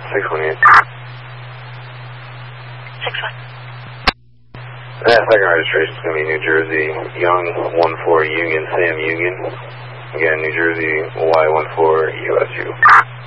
618. 61. Second registration is going to be New Jersey, Young 14 Union, Sam Union. Again, New Jersey, Y14 USU.